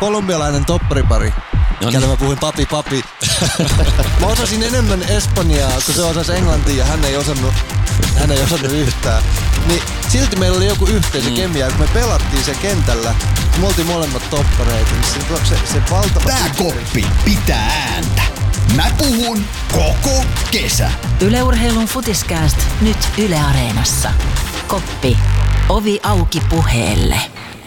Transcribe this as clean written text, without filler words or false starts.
kolumbialainen topparipari. Kelle mä puhuin papi. Mä osasin enemmän espanjaa, kun se osasi englantia ja hän ei osannut yhtään. Niin silti meillä oli joku yhteisö kemia, kun me pelattiin se kentällä. Me oltiin molemmat toppareita, niin se valtava... Tää koppi pitää ääntä. Mä puhun koko kesä. Yle Urheilun Futiskääst nyt Yle Areenassa. Koppi. Ovi auki puheelle.